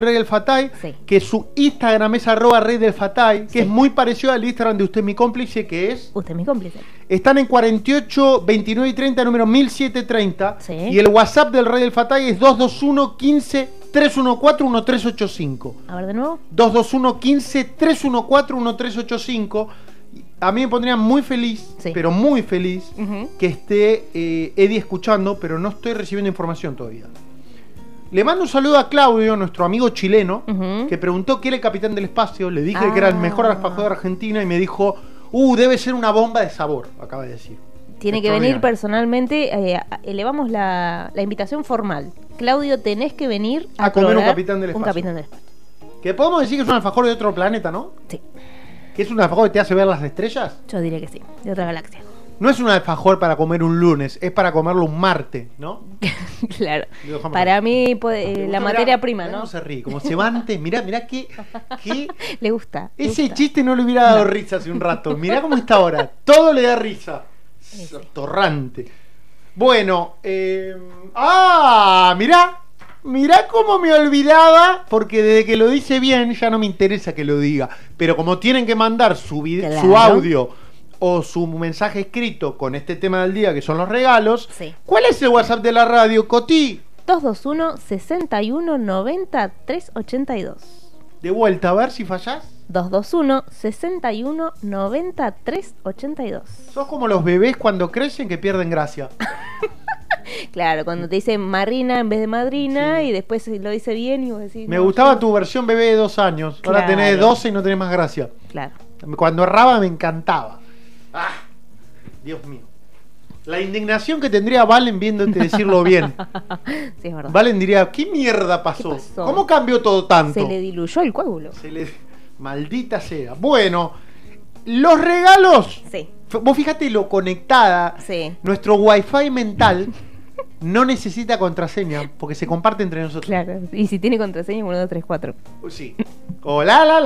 Rey del Fatay, Sí. que su Instagram es @Rey del Fatay, que Sí. es muy parecido al Instagram de Usted es mi cómplice, que es... Usted es mi cómplice. Están en 48, 29 y 30, número 1730. Sí. Y el WhatsApp del Rey del Fatay es 221 15 314 1385. A ver de nuevo. 221 15 314 1385. A mí me pondría muy feliz, Sí. pero muy feliz, Ujú. que esté Eddie escuchando, pero no estoy recibiendo información todavía. Le mando un saludo a Claudio, nuestro amigo chileno, Ujú. que preguntó qué era el Capitán del Espacio. Le dije que era el mejor alfajor de Argentina y me dijo, debe ser una bomba de sabor, acaba de decir. Tiene que venir Extraordinario. personalmente. Elevamos la invitación formal. Claudio, tenés que venir A comer un probar Capitán del un Espacio. Capitán del Espacio. Que podemos decir que es un alfajor de otro planeta, ¿no? Sí, Que es un alfajor que te hace ver las estrellas. yo diría que sí. De otra galaxia. No es un alfajor para comer un lunes, es para comerlo un martes, ¿no? Claro. Lo dejamos Para ahí. mí, Me la gusta, materia mirá, prima, mirá ¿no? cómo se ríe, como se va antes. Mirá qué Le gusta. le ese gusta. chiste no le hubiera dado risa hace un rato. Mirá cómo está ahora. Todo le da risa. Sí. Torrante. Bueno, mirá cómo me olvidaba, porque desde que lo dice bien ya no me interesa que lo diga. Pero como tienen que mandar su Claro. audio o su mensaje escrito con este tema del día, que son los regalos, Sí. ¿cuál es el WhatsApp de la radio, Coti? 221 61 90 382. De vuelta, a ver si fallás. 221 61 90 382. Sos como los bebés cuando crecen que pierden gracia. Claro, cuando te dice Marina en vez de madrina Sí. y después lo dice bien y vos decís. Me no, gustaba yo- tu versión bebé de 2 años. Ahora Claro. tenés 12 y no tenés más gracia. Claro. Cuando erraba me encantaba. ¡Ah! Dios mío. La indignación que tendría Valen viéndote decirlo bien. Sí, es verdad. Valen diría, ¿qué mierda pasó? ¿Qué pasó? ¿Cómo cambió todo tanto? Se le diluyó el coágulo. Maldita sea. Bueno, los regalos. Sí. Vos fíjate lo conectada. Sí. Nuestro wifi mental no necesita contraseña porque se comparte entre nosotros. Claro. Y si tiene contraseña, 1, 2, 3, 4. Sí. O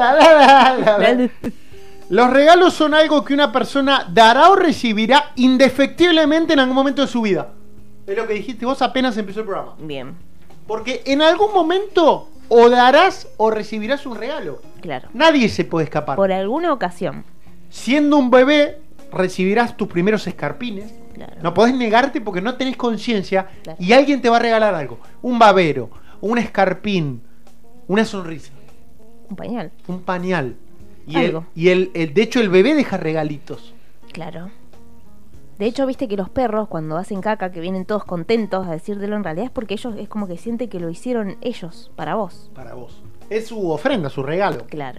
la. Los regalos son algo que una persona dará o recibirá indefectiblemente en algún momento de su vida. Es lo que dijiste vos apenas empezó el programa. Bien. Porque en algún momento o darás o recibirás un regalo. Claro. Nadie se puede escapar. Por alguna ocasión. Siendo un bebé, recibirás tus primeros escarpines. Claro. No podés negarte porque no tenés conciencia Claro. y alguien te va a regalar algo. Un babero, un escarpín, una sonrisa, Un pañal. un pañal. Algo. De hecho, el bebé deja regalitos. Claro. De hecho, viste que los perros, cuando hacen caca, que vienen todos contentos a decírtelo, en realidad es porque ellos es como que sienten que lo hicieron ellos, para vos. Para vos. Es su ofrenda, su regalo. Claro.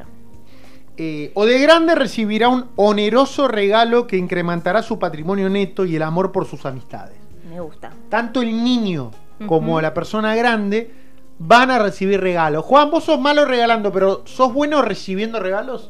O de grande recibirá un oneroso regalo que incrementará su patrimonio neto y el amor por sus amistades. Me gusta. Tanto el niño como Ujú. la persona grande van a recibir regalos. Juan, vos sos malo regalando, pero ¿sos bueno recibiendo regalos?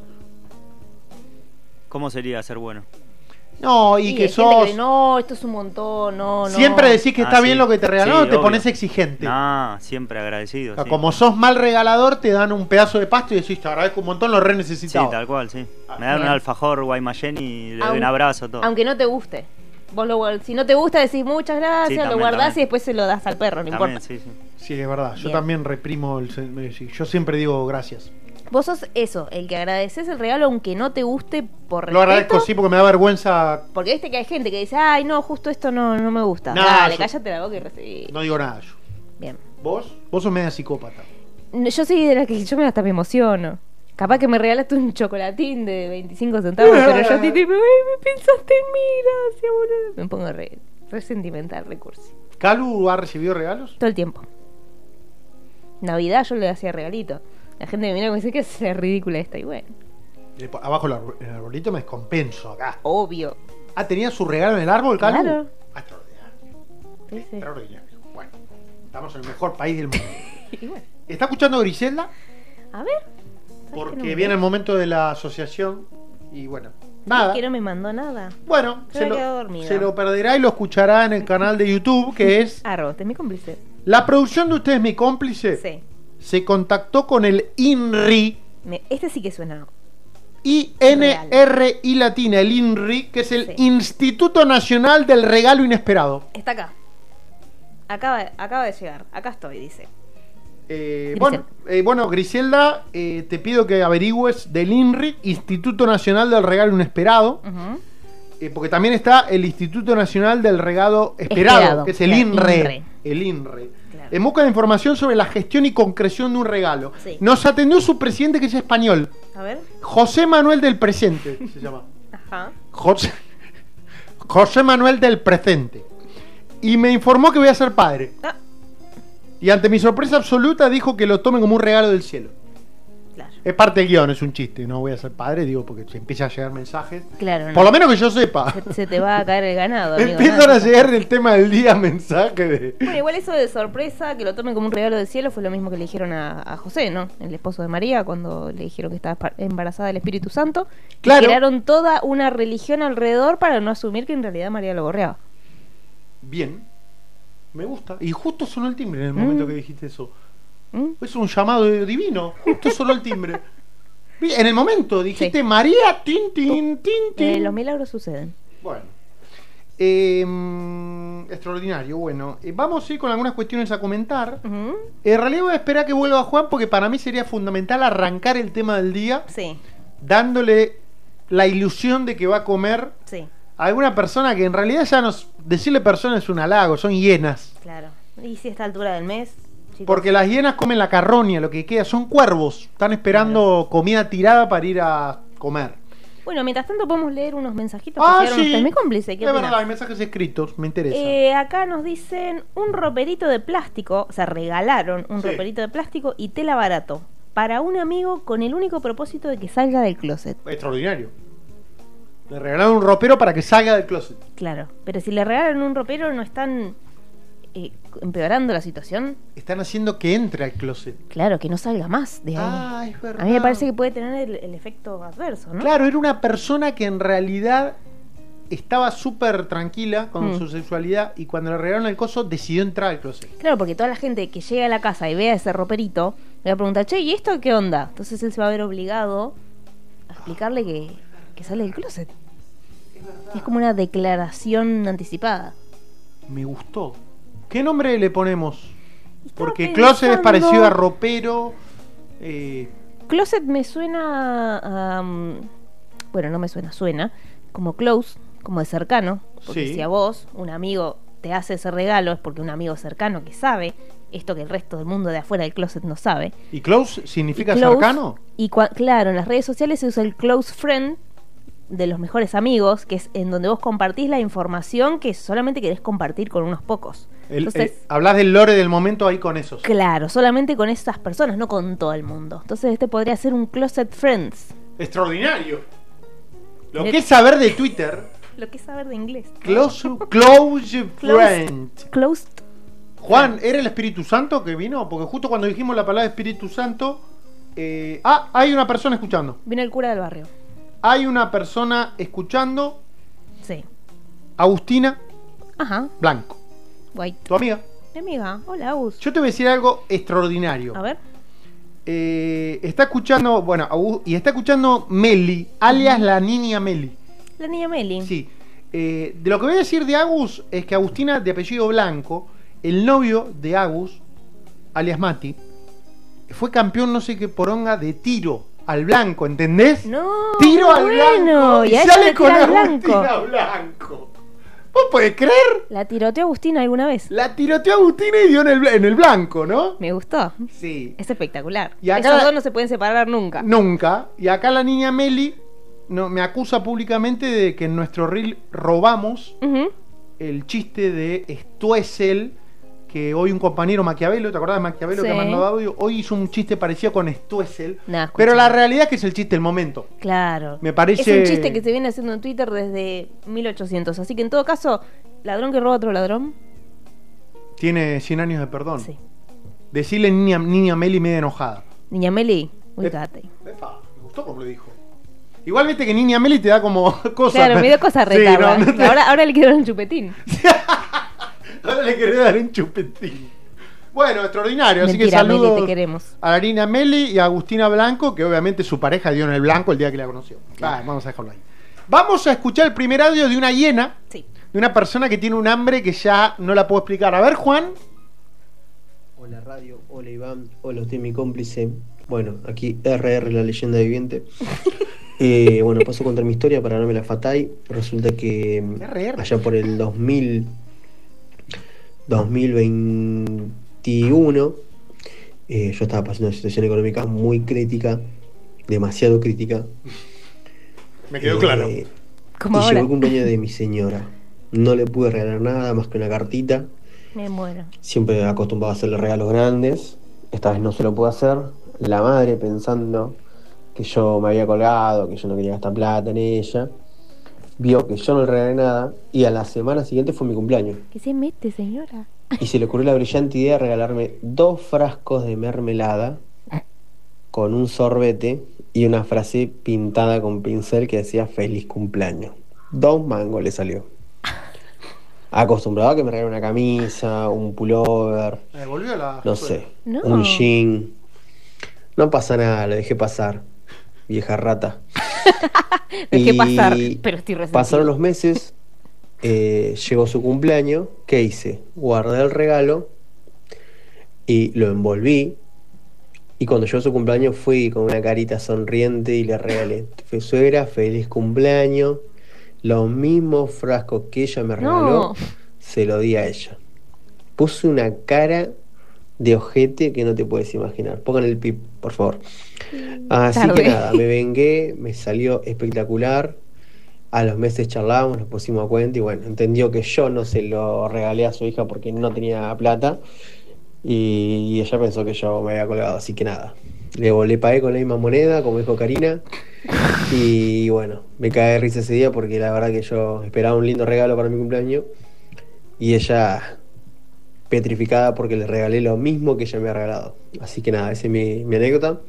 ¿Cómo sería ser bueno? No, y Sí, que hay gente sos... que no, esto es un montón, no. Siempre decís que está Ah, bien sí. lo que te regaló, Sí, o te obvio. pones exigente. No, siempre agradecido. O sea, Sí. como sos mal regalador, te dan un pedazo de pasto y decís, te agradezco un montón, lo re Sí, necesitaba. tal cual, sí. Me dan Bien. un alfajor Guaymallén y le doy un Aun- abrazo, todo. Aunque no te guste. Si no te gusta, decís muchas gracias, Sí, lo también, guardás también. y después se lo das al perro, no También, importa. sí, sí. Sí, es verdad. Yo Bien. también reprimo sí, yo siempre digo gracias. Vos sos eso, el que agradeces el regalo aunque no te guste por respeto. Lo agradezco, sí, porque me da vergüenza. Porque viste que hay gente que dice, ay, no, justo esto no me gusta. No, Dale, yo- cállate la boca y recibí. No digo nada yo. Bien. ¿Vos? Vos sos media psicópata. Yo soy de la que yo hasta me emociono. Capaz que me regalaste un chocolatín de 25 centavos, pero yo te digo, ay, me pensaste en mí, gracias, boludo. Me pongo re sentimental, recursi. ¿Calu ha recibido regalos? Todo el tiempo. Navidad yo le hacía regalito. La gente me mira y me dice que es ridícula esta. Y bueno, Abajo el arbolito me descompenso acá. obvio. Ah, ¿tenía su regalo en el árbol, Calu? Claro. Ah, extraordinario. Sí, sí. Extraordinario. Bueno, estamos en el mejor país del mundo. Y bueno, ¿Está escuchando Griselda? a ver. ¿sabes Porque que no me- viene el momento de la asociación y bueno, nada. Que no me mandó nada. Bueno, Se había quedado dormida. se lo perderá y lo escuchará en el canal de YouTube, que es Usted es mi cómplice. la producción de Usted es mi cómplice. Sí. Se contactó con el INRI, Este sí que suena. INRI latina, el INRI, que es el Sí. Instituto Nacional del Regalo Inesperado. Está acá. Acaba de llegar. Acá estoy, dice. Bueno, Griselda, te pido que averigües del INRI, Instituto Nacional del Regalo Inesperado, porque también está el Instituto Nacional del Regalo Esperado, que es el INRE. El INRE. Claro. En busca de información sobre la gestión y concreción de un regalo. Sí. Nos atendió su presidente, que es español. A ver. José Manuel del Presente, se llama. Ajá. José Manuel del Presente. Y me informó que voy a ser padre. Y ante mi sorpresa absoluta dijo que lo tomen como un regalo del cielo. Claro. Es parte del guión, es un chiste. No voy a ser padre, digo, porque se empieza a llegar mensajes. Claro. Por lo menos que yo sepa. Se te va a caer el ganado, amigo. Empiezan a llegar el tema del día mensajes de... Bueno, igual eso de sorpresa, que lo tomen como un regalo del cielo, fue lo mismo que le dijeron a José, ¿no? El esposo de María, cuando le dijeron que estaba embarazada del Espíritu Santo. Claro. Y crearon toda una religión alrededor para no asumir que en realidad María lo gorreaba. Bien. Me gusta. Y justo sonó el timbre en el momento que dijiste eso. Es un llamado divino. Justo sonó el timbre. En el momento dijiste María, tin, tin, tin, tin. Los milagros suceden. Bueno. Extraordinario. Bueno, vamos a ir con algunas cuestiones a comentar. En realidad voy a esperar que vuelva Juan, porque para mí sería fundamental arrancar el tema del día. Sí. Dándole la ilusión de que va a comer. Sí. Alguna persona que en realidad ya decirle persona es un halago, son hienas. Claro. Y si a esta altura del mes, chicos. Porque las hienas comen la carroña, lo que queda, son cuervos. Están esperando comida tirada para ir a comer. Bueno, mientras tanto podemos leer unos mensajitos que llegaron ustedes. Mi cómplice, ¿qué es verdad, hay mensajes escritos, me interesa. Acá nos dicen un roperito de plástico, o sea, regalaron un roperito de plástico y tela barato para un amigo con el único propósito de que salga del closet. Extraordinario. Le regalaron un ropero para que salga del closet. Claro, pero si le regalan un ropero, ¿no están empeorando la situación? Están haciendo que entre al closet. Claro, que no salga más de ahí. Es verdad. A mí me parece que puede tener el efecto adverso, ¿no? Claro, era una persona que en realidad estaba súper tranquila con su sexualidad, y cuando le regalaron el coso decidió entrar al closet. Claro, porque toda la gente que llega a la casa y vea ese roperito le va a preguntar, che, ¿y esto qué onda? Entonces él se va a ver obligado a explicarle que sale del closet. Es como una declaración anticipada. Me gustó. ¿Qué nombre le ponemos? Porque closet es parecido a ropero. Closet me suena a... bueno, no me suena como close, como de cercano. Porque si a vos, un amigo, te hace ese regalo, es porque un amigo cercano que sabe esto que el resto del mundo de afuera del closet no sabe. ¿Y close significa cercano? Y claro, en las redes sociales se usa el close friend, de los mejores amigos, que es en donde vos compartís la información que solamente querés compartir con unos pocos. Entonces, hablas del lore del momento ahí con esos. Claro, solamente con esas personas, no con todo el mundo. Entonces este podría ser un closet friends. Extraordinario. Lo que es saber de Twitter. Lo que es saber de inglés. Close friend. Closed. Juan, ¿era el Espíritu Santo que vino? Porque justo cuando dijimos la palabra Espíritu Santo... hay una persona escuchando. Vino el cura del barrio. Hay una persona escuchando. Sí. Agustina. Ajá. Blanco. Guay. ¿Tu amiga? Mi amiga. Hola, Agus. Yo te voy a decir algo extraordinario. A ver. Está escuchando, y está escuchando Meli, alias la niña Meli. La niña Meli. Sí. De lo que voy a decir de Agus es que Agustina, de apellido Blanco, el novio de Agus, alias Mati, fue campeón no sé qué poronga de tiro al blanco, ¿entendés? No, tiro al blanco y sale con Agustina Blanco. ¿Vos podés creer? ¿La tiroteó Agustina alguna vez? La tiroteó Agustina y dio en el blanco, ¿no? Me gustó. Sí. Es espectacular. Y acá esos dos no se pueden separar nunca. Nunca. Y acá la niña Meli me acusa públicamente de que en nuestro reel robamos el chiste de Stoessel, que hoy un compañero Maquiavelo, ¿te acordás de Maquiavelo que mandó audio? Hoy hizo un chiste parecido con Stoessel, pero la realidad es que es el chiste del momento. Claro. Me parece... Es un chiste que se viene haciendo en Twitter desde 1800, así que en todo caso, ladrón que roba a otro ladrón... Tiene 100 años de perdón. Sí. Decirle niña Meli media enojada. Niña Meli, ubicate. Me gustó como lo dijo. Igual viste que niña Meli te da como cosas... Claro, me dio cosas retardas. Sí, ahora le quiero dar un chupetín. Ahora le querés dar un chupetín. Bueno, extraordinario. Mentira, así que saludos Meli, te queremos. A la niña Meli y a Agustina Blanco, que obviamente su pareja dio en el blanco el día que la conoció. Vamos a dejarlo ahí. Vamos a escuchar el primer audio de una hiena. Sí. De una persona que tiene un hambre que ya no la puedo explicar. A ver, Juan. Hola radio, hola Iván, hola usted mi cómplice. Bueno, aquí RR, la leyenda viviente. Bueno, paso a contar mi historia para no me la fatai. Resulta que RR. allá por el 2021, yo estaba pasando una situación económica muy crítica, demasiado crítica. Me quedó claro. Como Y ahora. llegó el cumpleaños de mi señora. No le pude regalar nada más que una cartita. Me muero. Siempre acostumbraba a hacerle regalos grandes. Esta vez no se lo pude hacer. La madre, pensando que yo me había colgado, que yo no quería gastar plata en ella, vio que yo no le regalé nada y a la semana siguiente fue mi cumpleaños. ¿Qué se mete, señora? Y se le ocurrió la brillante idea de regalarme 2 frascos de mermelada con un sorbete y una frase pintada con pincel que decía feliz cumpleaños. 2 mangos le salió. Acostumbrado a que me regale una camisa, un pullover, Volvió a la no escuela. sé, No. un jean. No pasa nada, lo dejé pasar, vieja rata. Dejé Y pasar, pero estoy resentido. pasaron los meses, llegó su cumpleaños. ¿Qué hice? Guardé el regalo y lo envolví. Y cuando llegó su cumpleaños fui con una carita sonriente y le regalé: suegra, feliz cumpleaños. Los mismos frascos que ella me regaló, No. se lo di a ella. Puse una cara de ojete que no te puedes imaginar. Pongan el pip, por favor. Así Tarde. que nada, me vengué, me salió espectacular. A los meses charlábamos, nos pusimos a cuenta y bueno, entendió que yo no se lo regalé a su hija porque no tenía plata y ella pensó que yo me había colgado, así que nada. Le pagué con la misma moneda, como dijo Karina, y bueno, me caí de risa ese día porque la verdad que yo esperaba un lindo regalo para mi cumpleaños y ella petrificada porque le regalé lo mismo que ella me ha regalado. Así que nada, esa es mi anécdota.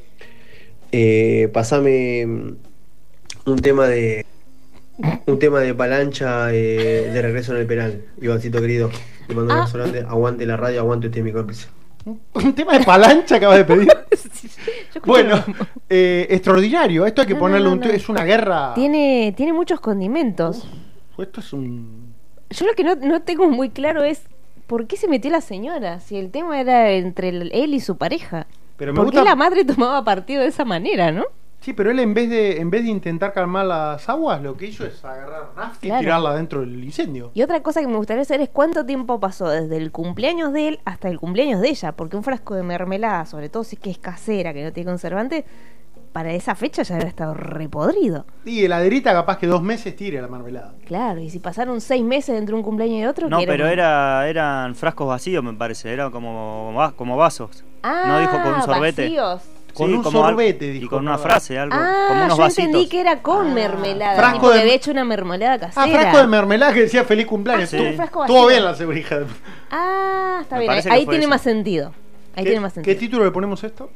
Pasame un tema de Palancha de regreso en el penal, Ivancito querido. Te mando un abrazo grande. Aguante la radio, aguante usted mi cómplice. Un tema de Palancha acabas de pedir. Yo escuché Bueno, lo mismo. extraordinario. Esto hay que No, ponerle no, un... no. Es una guerra. Tiene muchos condimentos. Esto es un... Yo lo que no tengo muy claro es por qué se metió la señora, si el tema era entre él y su pareja. Pero me ¿Por gusta... qué la madre tomaba partido de esa manera, no? Sí, pero él en vez de intentar calmar las aguas, lo que hizo es agarrar nafta y Claro. tirarla dentro del incendio. Y otra cosa que me gustaría saber es cuánto tiempo pasó desde el cumpleaños de él hasta el cumpleaños de ella, porque un frasco de mermelada, sobre todo si es que es casera, que no tiene conservante, para esa fecha ya había estado repodrido. Y heladerita capaz que 2 meses tire la marmelada. Claro, y si pasaron 6 meses entre un cumpleaños y otro... No, que pero eran frascos vacíos, me parece. Eran como vasos. Ah, no dijo con un sorbete. vacíos. Con un como sorbete, y dijo, con una ¿no? frase, algo. como Ah, unos yo vasitos. entendí que era con mermelada. frasco Tipo que de- había hecho una mermelada casera. Frasco de mermelada que decía feliz cumpleaños. Ah, sí, un frasco Estuvo vacío. bien la seguridad. Ah, está Me bien. parece Ahí que fue tiene eso. más sentido. Ahí tiene más ¿Qué sentido. título le ponemos a esto?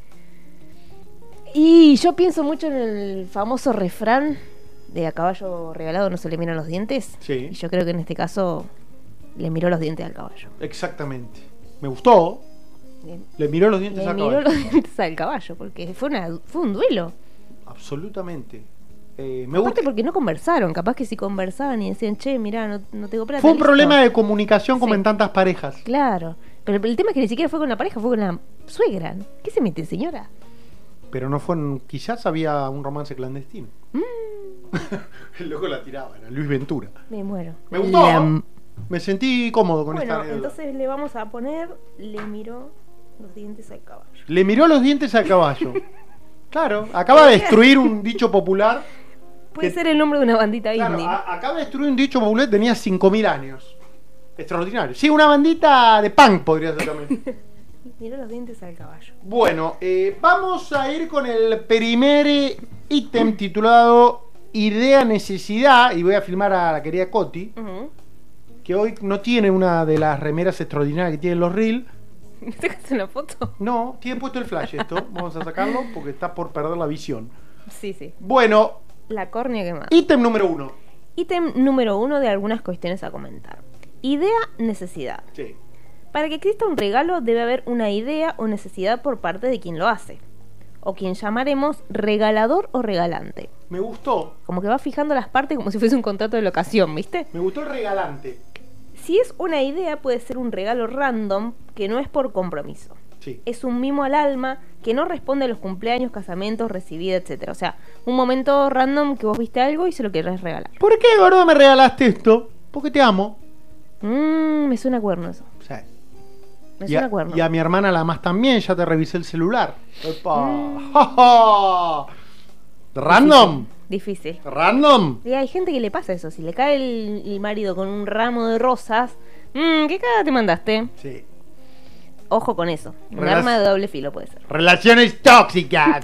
Y yo pienso mucho en el famoso refrán de a caballo regalado no se le miran los dientes. Sí. Y yo creo que en este caso le miró los dientes al caballo. Exactamente. Me gustó. Bien. Le miró los dientes Le a miró caballo. los dientes al caballo, porque fue un duelo. Absolutamente. Me Aparte gusta. porque no conversaron, capaz que si conversaban y decían, che, mirá, no tengo plata. Fue un listo. problema de comunicación como Sí. en tantas parejas. Claro, pero el tema es que ni siquiera fue con la pareja, fue con la suegra. ¿Qué se mete, señora? Pero no fue. Quizás había un romance clandestino. El loco la tiraba, era Luis Ventura. Me muero. Me gustó. La- Me sentí cómodo con Bueno, esta anécdota. entonces le vamos a poner, le miró los dientes al caballo. Le miró los dientes al caballo. Claro, acaba de destruir un dicho popular. Puede Que- ser el nombre de una bandita Claro, indie. acaba de destruir un dicho popular que tenía 5.000 años. Extraordinario. Sí, una bandita de punk podría ser también. Miró los dientes al caballo. Bueno, vamos a ir con el primer ítem titulado Idea Necesidad. Y voy a filmar a la querida Coti, Ujú. que hoy no tiene una de las remeras extraordinarias que tienen los Reel. ¿Me sacaste una foto? No, tiene puesto el flash esto. Vamos a sacarlo porque está por perder la visión. Sí, sí. Bueno, La córnea que más. ítem número 1. Ítem número 1 de algunas cuestiones a comentar. Idea, necesidad. Sí. Para que exista un regalo debe haber una idea o necesidad por parte de quien lo hace. O quien llamaremos regalador o regalante. Me gustó. Como que va fijando las partes como si fuese un contrato de locación, ¿viste? Me gustó el regalante. Si es una idea puede ser un regalo random que no es por compromiso. Sí. Es un mimo al alma que no responde a los cumpleaños, casamientos, recibida, etcétera. O sea, un momento random que vos viste algo y se lo querés regalar. ¿Por qué, gordo, me regalaste esto? Porque te amo. Me suena a cuerno eso. O sea, Me y, suena a, a cuerno. y a mi hermana la más también, ya te revisé el celular. ¡Epa! Mm. ¡Ja, ja! ¡Random! Difícil. ¡Random! Y hay gente que le pasa eso. Si le cae el marido con un ramo de rosas, ¿qué cara te mandaste? Sí. Ojo con eso. Un Relac- arma de doble filo puede ser. Relaciones tóxicas.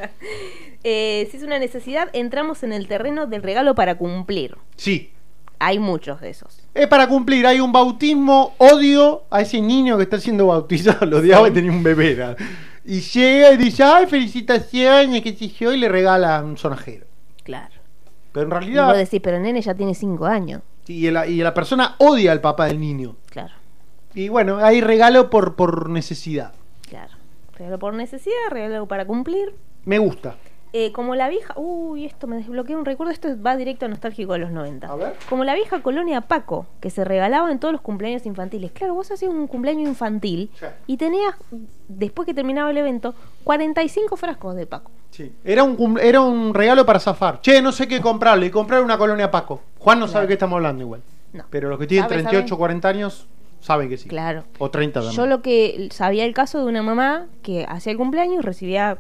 Si es una necesidad, entramos en el terreno del regalo para cumplir. Sí. Hay muchos de esos. Es para cumplir, hay un bautismo, odio a ese niño que está siendo bautizado, lo odiaba y tenía un bebé. ¿no? Y llega y dice, ay, felicitaciones, qué sé yo, y le regala un sonajero. Claro. Pero en Y realidad, vos decís, pero el nene ya tiene 5 años. y la persona odia al papá del niño. Claro, Y bueno, hay regalo por necesidad. claro. Regalo por necesidad, regalo para cumplir. Me gusta. Como la vieja... Uy, esto me desbloqueó un recuerdo. Esto va directo a nostálgico de los 90. A ver. Como la vieja colonia Paco, que se regalaba en todos los cumpleaños infantiles. Claro, vos hacías un cumpleaños infantil Sí. y tenías, después que terminaba el evento, 45 frascos de Paco. Sí. Era un regalo para zafar. Che, no sé qué comprarle. Y comprar una colonia Paco. Juan no sabe Claro. qué estamos hablando igual. No. Pero los que tienen ¿Sabe, 38, sabe? 40 años saben que sí. Claro. O 30 también. Yo lo que sabía el caso de una mamá que hacía el cumpleaños y recibía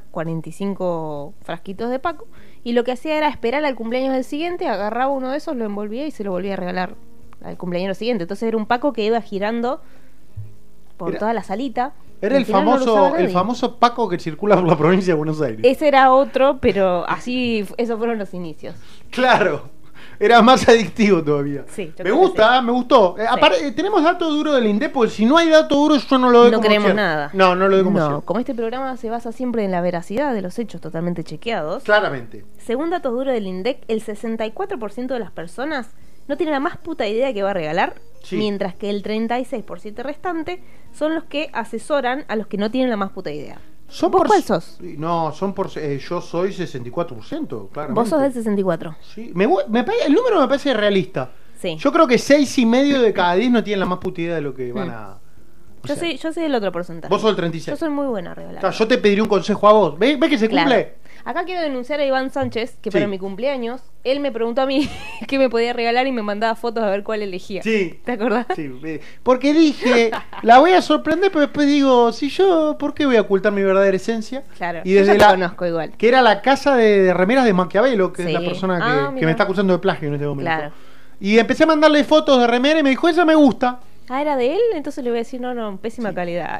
45 frasquitos de Paco, y lo que hacía era esperar al cumpleaños del siguiente, agarraba uno de esos, lo envolvía y se lo volvía a regalar al cumpleaños siguiente. Entonces era un Paco que iba girando por Era- toda la salita. Era y el al final no lo usaba nadie. famoso Paco que circula por la provincia de Buenos Aires. Ese era otro, pero así, esos fueron los inicios. Claro. Era más adictivo todavía. Sí, yo me creo gusta, que sí. me gustó. Aparte, tenemos dato duro del INDEP, porque si no hay dato duro, yo no lo doy No como creemos cierto. nada. No, no lo doy como No, cierto. como este programa se basa siempre en la veracidad de los hechos totalmente chequeados. Claramente. Según datos duros del INDEC, el 64% de las personas no tiene la más puta idea de qué va a regalar, Sí. mientras que el 36% restante son los que asesoran a los que no tienen la más puta idea. ¿Vos cuál sos? No, yo soy 64%, claramente. Vos sos del 64. Sí. El número me parece realista. Sí. Yo creo que 6,5 de cada 10 no tienen la más puta idea de lo que van Mm. a... o Yo sea, soy del otro porcentaje. Vos sos el 36. Yo soy muy buena a regalar. Claro, yo te pediría un consejo a vos. ¿Ves que se Claro. cumple? Acá quiero denunciar a Iván Sánchez, que Sí. para mi cumpleaños, él me preguntó a mí qué me podía regalar y me mandaba fotos a ver cuál elegía. Sí. ¿Te acordás? Sí, porque dije, la voy a sorprender, pero después digo, si yo, ¿por qué voy a ocultar mi verdadera esencia? Claro, Y yo desde ya te conozco igual. que era la casa de remeras de Maquiavelo, que Sí. es la persona que, Ah, que mira. me está acusando de plagio en este momento. Claro. Y empecé a mandarle fotos de remera y me dijo, esa me gusta. Ah, ¿era de él? Entonces le voy a decir, no, pésima calidad.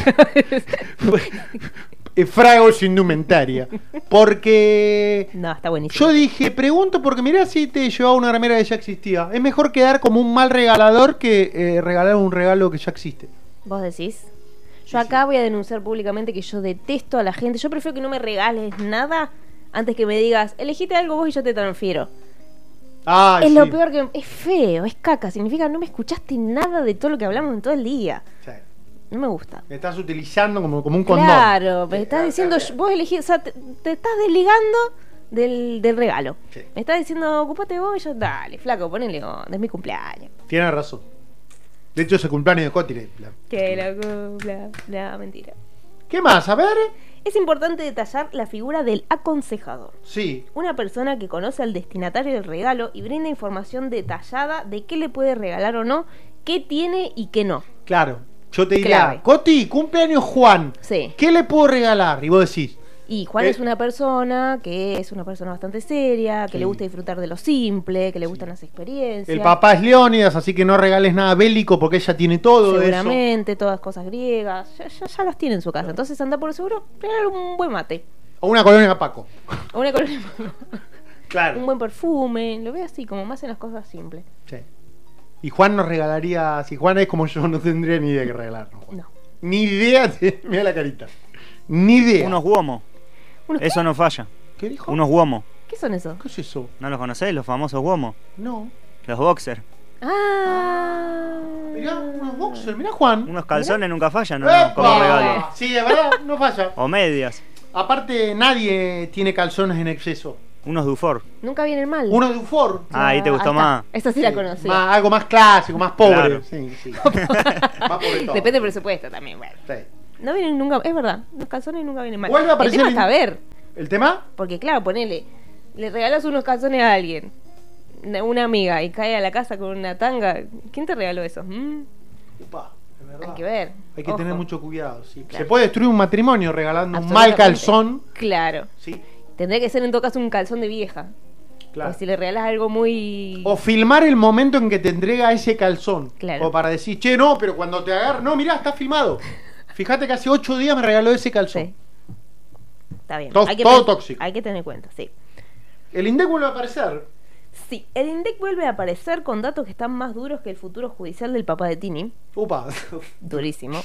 Fragos indumentaria. Porque No, está buenísimo. yo dije, pregunto porque mirá si te llevaba una remera que ya existía. Es mejor quedar como un mal regalador que regalar un regalo que ya existe. ¿Vos decís? Yo acá voy a denunciar públicamente que yo detesto a la gente. Yo prefiero que no me regales nada antes que me digas, elegite algo vos y yo te transfiero. Ah, Es lo peor que... Es feo, es caca. Significa no me escuchaste nada de todo lo que hablamos en todo el día. Sí. No me gusta. Me estás utilizando como un condón. Claro, me estás diciendo, vos elegí, o sea, te estás desligando del regalo. Sí. Me estás diciendo, ocupate vos y yo, dale, flaco, ponele onda, es mi cumpleaños. Tienes razón. De hecho, es el cumpleaños de Coti. Que la cumpla, la mentira. ¿Qué más? A ver. Es importante detallar la figura del aconsejador. Sí. Una persona que conoce al destinatario del regalo y brinda información detallada de qué le puede regalar o no, qué tiene y qué no. Claro. Yo te diría, Clave. Coti, cumpleaños Juan. Sí. ¿Qué le puedo regalar? Y vos decís, Y Juan es una persona que es una persona bastante seria, que Sí. le gusta disfrutar de lo simple, que le gustan las experiencias. el papá es Leónidas, así que no regales nada bélico porque ella tiene todo eso. Seguramente, todas cosas griegas, ya las tiene en su casa. Entonces anda por seguro, regala un buen mate. O una colonia Paco. O una colonia, Claro. un buen perfume, lo veo así, como más en las cosas simples. Sí. Y Juan nos regalaría, si Juan es como yo, no tendría ni idea que regalarnos. Juan. No. Ni idea, mira la carita. Ni idea. Unos guomos. ¿Unos Eso no falla. ¿Qué dijo? Unos guomos. ¿Qué son esos? ¿Qué es eso? ¿No los conocés? Los famosos guomos. No. Los boxers. Ah. Mirá, unos boxers, mirá Juan. Unos calzones nunca fallan, ¿no? ¡Epa! Como regalo. Sí, de verdad, no falla. O medias. Aparte, nadie tiene calzones en exceso. Unos Dufour. Nunca viene mal. Uno de Ufor. Ah, ahí te gustó Ahí está. más. Esa sí la conocí. Algo más clásico, más pobre. Claro. Sí, sí. Más pobre todo. Depende del presupuesto también, bueno. Sí. No vienen nunca, es verdad, los calzones nunca vienen mal. Vuelve a El aparecer tema el- es saber, ¿El tema? porque claro, ponele, le regalas unos calzones a alguien, una amiga, y cae a la casa con una tanga. ¿Quién te regaló eso? Upa, es verdad. Hay que ver. Hay que Ojo. tener mucho cuidado, sí. Claro. Se puede destruir un matrimonio regalando un mal Absolutamente. calzón. Claro. Sí, Tendría que ser en todo caso un calzón de vieja. claro. Pues si le regalas algo muy... O filmar el momento en que te entrega ese calzón. Claro. O para decir, che, no, pero cuando te agarra, no, mirá, está filmado. Fíjate que hace 8 días me regaló ese calzón. Sí. Está bien. Todo- Hay que todo ten- tóxico. Hay que tener en cuenta, sí. El INDEC vuelve a aparecer. Sí, el INDEC vuelve a aparecer con datos que están más duros que el futuro judicial del papá de Tini. Upa, Durísimo.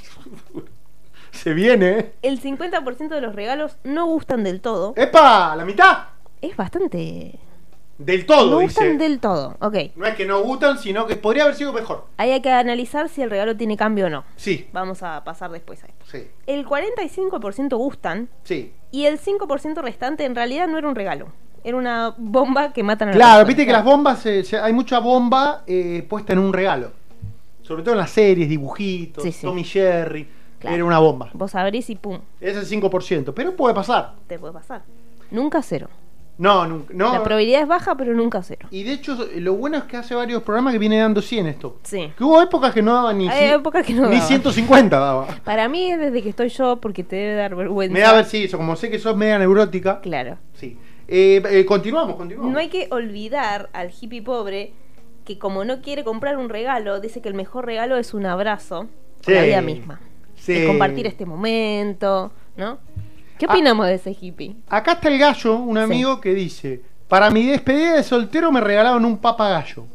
se viene, ¿eh? El 50% de los regalos no gustan del todo. ¡Epa! ¿La mitad? Es bastante... Del todo, no dice. gustan del todo, ok. No es que no gustan, sino que podría haber sido mejor. Ahí hay que analizar si el regalo tiene cambio o no. Sí, Vamos a pasar después a esto. sí, El 45% gustan sí. y el 5% restante en realidad no era un regalo. Era una bomba que matan a la Claro, persona. viste que las bombas, hay mucha bomba puesta en un regalo. Sobre todo en las series, dibujitos, Sí, sí. Tommy Jerry. Claro. Era una bomba. Vos abrís y pum, Es el 5%, pero puede pasar. te puede pasar. Nunca cero. No, nunca. No. La probabilidad es baja, pero nunca cero. Y de hecho, lo bueno es que hace varios programas que viene dando 100 esto. Sí. Que hubo épocas que no daban ni, Hay épocas que no ni daba. 150 daba. Para mí es desde que estoy yo, porque te debe dar vergüenza. Me da a ver si eso, como sé que sos media neurótica. Claro. Sí. Continuamos. No hay que olvidar al hippie pobre que como no quiere comprar un regalo, dice que el mejor regalo es un abrazo Sí. con la vida misma. Sí. Es compartir este momento, ¿no? ¿Qué opinamos de ese hippie? Acá está el gallo, un amigo que dice: para mi despedida de soltero me regalaron un papagayo.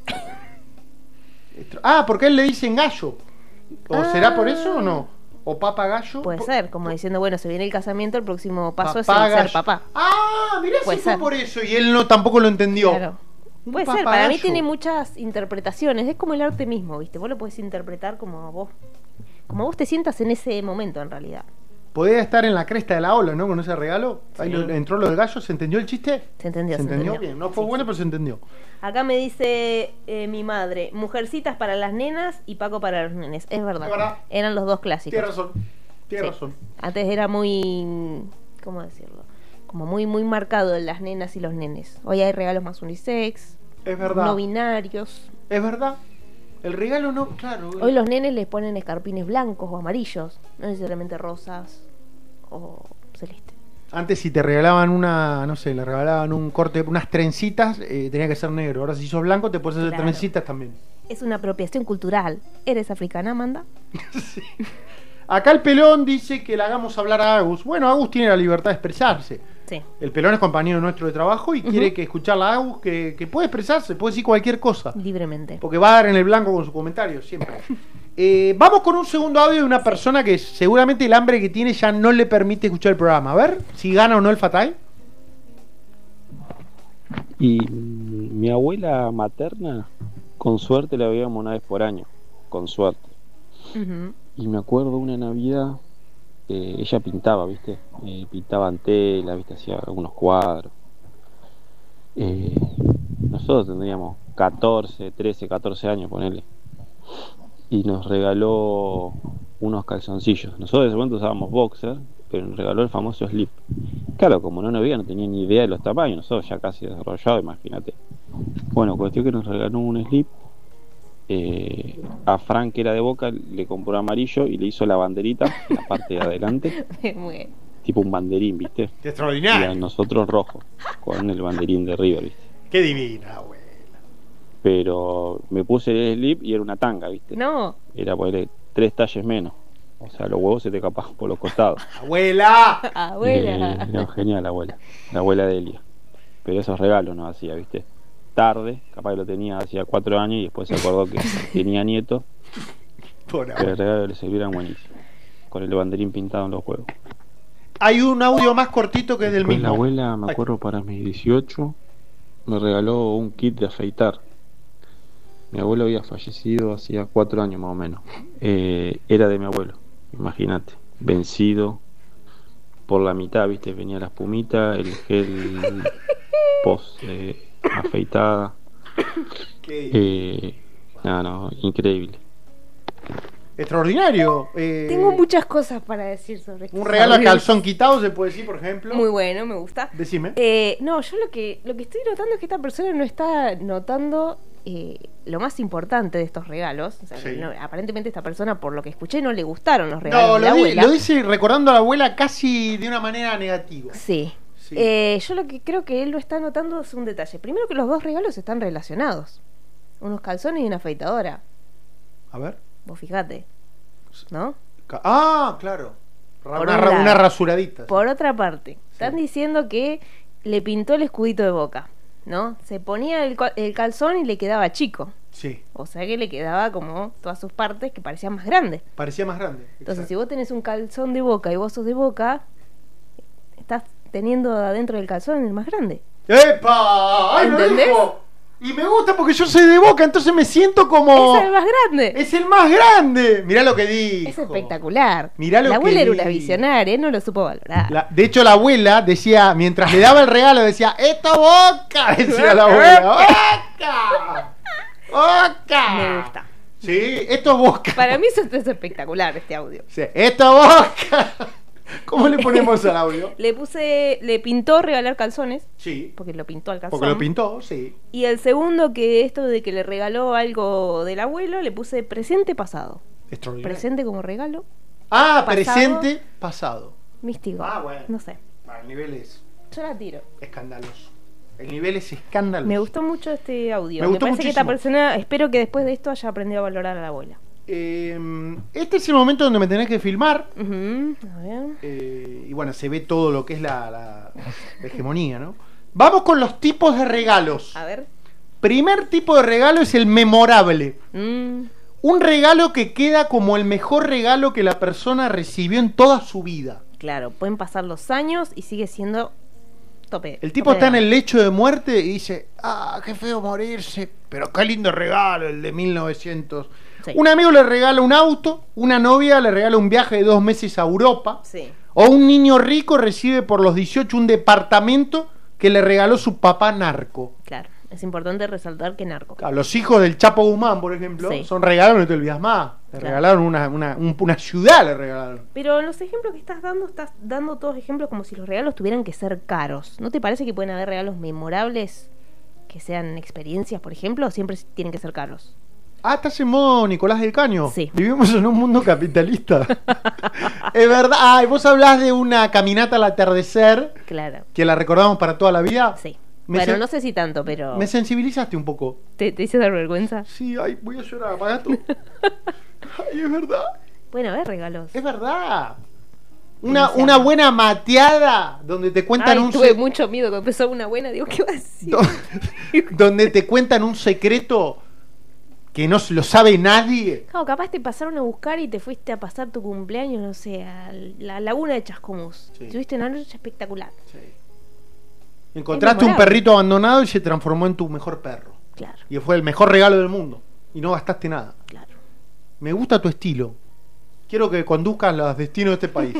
Porque a él le dicen gallo. ¿O será por eso o no? ¿O papagayo? Puede ser, como diciendo, bueno, se viene el casamiento, el próximo paso es el Papagayo. ser papá. Mirá Puede si fue ser. por eso y él no tampoco lo entendió. Claro. Un Puede ser, para mí papagayo. tiene muchas interpretaciones, es como el arte mismo, ¿viste? Vos lo podés interpretar como vos te sientas en ese momento en realidad. Podía estar en la cresta de la ola, ¿no? Con ese regalo. Ahí Sí. entró lo del gallo. ¿Se entendió el chiste? Se entendió, ¿Se se entendió entendió. bien? No fue Sí, bueno, sí. pero se entendió. Acá me dice mi madre, mujercitas para las nenas y Paco para los nenes. Es verdad. Es verdad. Eran los dos clásicos. Tienes razón. Tienes Sí. razón. Antes era muy, ¿cómo decirlo? Como muy marcado en las nenas y los nenes. Hoy hay regalos más unisex, Es verdad. no binarios. Es verdad. El regalo no, claro. Hoy los nenes les ponen escarpines blancos o amarillos, no necesariamente rosas o celeste. Antes si te regalaban no sé, le regalaban un corte, unas trencitas, tenía que ser negro. Ahora si sos blanco te puedes hacer Claro. trencitas también. Es una apropiación cultural. ¿Eres africana, Amanda? Sí. Acá el pelón dice que le hagamos hablar a Agus. Bueno, Agus tiene la libertad de expresarse. Sí. El pelón es compañero nuestro de trabajo y quiere que escucharla a Agus, que puede expresarse, puede decir cualquier cosa. Libremente. Porque va a dar en el blanco con su comentario, siempre. Vamos con un segundo audio de una persona que seguramente el hambre que tiene ya no le permite escuchar el programa. A ver si gana o no el Fatay. Y mi abuela materna, con suerte la veíamos una vez por año, con suerte. Ujú. Y me acuerdo una Navidad, ella pintaba, ¿viste? Pintaba en tela, ¿viste? Hacía algunos cuadros. Nosotros tendríamos 14 años, ponele. Y nos regaló unos calzoncillos. Nosotros en ese momento usábamos boxer, pero nos regaló el famoso slip. Claro, como no veía, no tenía ni idea de los tamaños. Nosotros ya casi desarrollados, imagínate. Bueno, cuestión que nos regaló un slip. A Frank, que era de Boca, le compró amarillo y le hizo la banderita en la parte de adelante, Me muero. tipo un banderín, ¿viste? Qué Y a extraordinario. nosotros rojo, con el banderín de River, ¿viste? Qué divina, abuela. Pero me puse el slip y era una tanga, ¿viste? No. Era ponerle 3 talles menos. O sea, los huevos se te escapaban por los costados. ¡Abuela! Abuela. No, genial la abuela de Elia. Pero esos regalos nos hacía, ¿viste? Tarde, capaz que lo tenía hacía 4 años y después se acordó que tenía nieto, Por pero ahora. el regalo le servían buenísimo. Con el banderín pintado en los huevos. Hay un audio más cortito que es del Después mismo. la abuela, me Ay. acuerdo, para mis 18 me regaló un kit de afeitar. Mi abuelo había fallecido hacía 4 años más o menos. Era de mi abuelo, imagínate, vencido por la mitad, ¿viste? Venía la espumita, el gel post afeitada. Qué- No, increíble. Extraordinario. Tengo muchas cosas para decir sobre esto. Un regalo a calzón quitado, se puede decir, por ejemplo. Muy bueno, me gusta. Decime. No, yo lo que estoy notando es que esta persona no está notando lo más importante de estos regalos. O sea, Sí. aparentemente esta persona, por lo que escuché, no le gustaron los regalos No, de la abuela. lo dice recordando a la abuela casi de una manera negativa. Sí. Sí. Yo lo que creo que él lo está notando es un detalle. Primero que los dos regalos están relacionados. Unos calzones y una afeitadora. A ver. Vos fijate, ¿no? Claro. Por un lado. Una rasuradita. Por otra parte, están diciendo que le pintó el escudito de Boca, ¿no? Se ponía el calzón y le quedaba chico. Sí, O sea que le quedaba como todas sus partes que parecían más grandes. parecía más grande. Entonces, si Exacto. vos tenés un calzón de Boca y vos sos de Boca, estás teniendo adentro del calzón el más grande. ¡Epa! ¡Ay, lo ¿Entendés? dijo! Y me gusta porque yo soy de Boca, entonces me siento como... Es el más grande. ¡Es el más grande! Mirá lo que dijo. Es espectacular. Mirá lo la abuela que era una dijo. visionaria, no lo supo valorar. De hecho, la abuela decía, mientras le daba el regalo, decía, ¡Esta Boca! Decía la abuela. ¡Boca! ¡Boca! Me gusta. Sí, esto es Boca. Para mí eso es espectacular este audio. Sí, ¡Esta Boca! ¿Cómo le ponemos al audio? Le pintó regalar calzones, Sí, porque lo pintó al calzón. porque lo pintó, sí. Y el segundo, que esto de que le regaló algo del abuelo, le puse presente pasado. Extraordinario. Presente como regalo, Ah, pasado. presente, pasado. místico. Ah, bueno. No sé. El nivel es Yo la tiro. escandaloso. El nivel es escandaloso. Me gustó mucho este audio. Me gustó parece que esta muchísimo. persona, espero que después de esto haya aprendido a valorar a la abuela. Este es el momento donde me tenés que filmar. Ujú, a ver. Y bueno, se ve todo lo que es la hegemonía, ¿no? Vamos con los tipos de regalos. A ver. Primer tipo de regalo es el memorable. Mm, Un regalo que queda como el mejor regalo que la persona recibió en toda su vida. claro, pueden pasar los años y sigue siendo tope. El tipo tope de está en gama. el lecho de muerte y dice, qué feo morirse, pero qué lindo regalo el de 1900. Sí. Un amigo le regala un auto, una novia le regala un viaje de 2 meses a Europa, Sí. o un niño rico recibe por los 18 un departamento que le regaló su papá narco. Claro, es importante resaltar que narco. A los hijos del Chapo Guzmán, por ejemplo, Sí. son regalos que no te olvidas más. Le Claro. regalaron una ciudad, le regalaron. Pero en los ejemplos que estás dando todos ejemplos como si los regalos tuvieran que ser caros. ¿No te parece que pueden haber regalos memorables que sean experiencias, por ejemplo, o siempre tienen que ser caros? Estás en modo Nicolás del Caño. Sí. Vivimos en un mundo capitalista. Es verdad. Vos hablás de una caminata al atardecer Claro, que la recordamos para toda la vida. sí. Me Bueno, sen- no sé si tanto, pero... Me sensibilizaste un poco. ¿Te hice dar vergüenza? Sí, voy a llorar, apagá tú. Ay, es verdad. Bueno, a ver, regalos. Es verdad. No sé. Una buena mateada donde te cuentan Ay, un tuve se- mucho miedo cuando empezó una buena. Digo, ¿qué va a decir? donde te cuentan un secreto que no se lo sabe nadie. Claro, capaz te pasaron a buscar y te fuiste a pasar tu cumpleaños, no sé, a la laguna de Chascomús. Sí. Tuviste una noche espectacular. Encontraste un memorable. perrito abandonado y se transformó en tu mejor perro. Claro, Y fue el mejor regalo del mundo. Y no gastaste nada. claro. Me gusta tu estilo. Quiero que conduzcas los destinos de este país.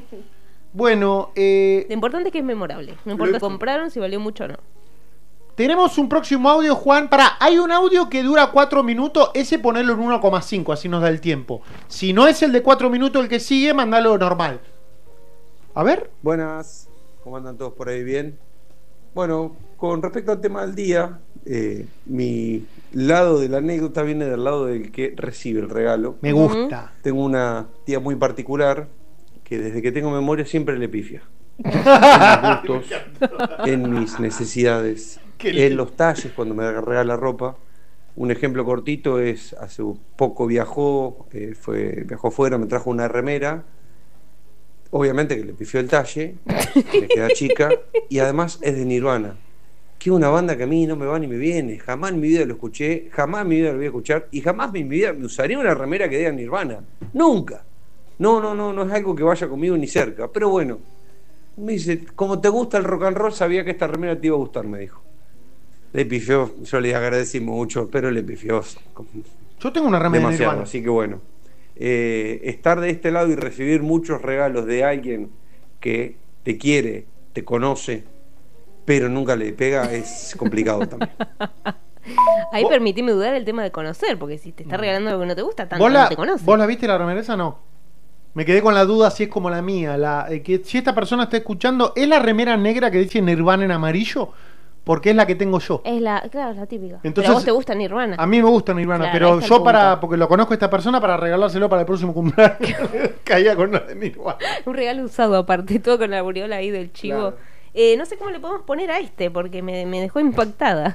Bueno, Lo importante es que es memorable. No importa Lo- si compraron, si valió mucho o no. tenemos un próximo audio, Juan. Hay un audio que dura 4 minutos. Ese ponerlo en 1,5, así nos da el tiempo. Si no es el de 4 minutos el que sigue, mandalo normal. A ver. Buenas, ¿cómo andan todos por ahí? ¿Bien? Bueno, con respecto al tema del día, mi lado de la anécdota viene del lado del que recibe el regalo. Me gusta. Tengo una tía muy particular que desde que tengo memoria siempre le pifia. En mis gustos, en mis necesidades, Qué lindo. en los talles cuando me regala ropa. Un ejemplo cortito es, hace poco viajó fuera, me trajo una remera. Obviamente que le pifió el talle, me queda chica, y además es de Nirvana, que es una banda que a mí no me va ni me viene, jamás en mi vida lo escuché, jamás en mi vida lo voy a escuchar, y jamás en mi vida me usaría una remera que diga Nirvana, nunca. No es algo que vaya conmigo ni cerca, pero bueno, me dice, como te gusta el rock and roll, sabía que esta remera te iba a gustar, me dijo. Le pifió, yo le agradecí mucho, pero le pifió Yo tengo una remera de demasiado, Nirvana. así que bueno, estar de este lado y recibir muchos regalos de alguien que te quiere, te conoce, pero nunca le pega, es complicado también. Ahí ¿Vos- permitime dudar el tema de conocer, porque si te está regalando algo que no te gusta, tanto ¿Vos no la, te conoce. ¿Vos la viste la remera esa? No. Me quedé con la duda si es como la mía. Que si esta persona está escuchando, ¿es la remera negra que dice Nirvana en amarillo? Porque es la que tengo yo. Es claro, es la típica. Entonces, pero a vos te gusta Nirvana. A mí me gusta Nirvana, Claro, ahí pero está el yo punto. porque lo conozco a esta persona, para regalárselo para el próximo cumpleaños, caía con la de Nirvana. Un regalo usado aparte, todo con la aureola ahí del chivo. Claro. No sé cómo le podemos poner a este, porque me dejó impactada.